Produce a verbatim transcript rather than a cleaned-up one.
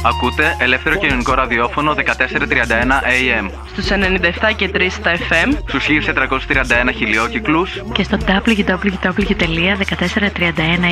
Ακούτε ελεύθερο κοινωνικό ραδιόφωνο δεκατέσσερα τριάντα ένα έι εμ. Στους ενενήντα επτά και τρία στα εφ εμ. Στους χίλια τετρακόσιους τριάντα ένα χιλιόκυκλους. Και στο double-u double-u double-u τελεία δεκατέσσερα τριάντα ένα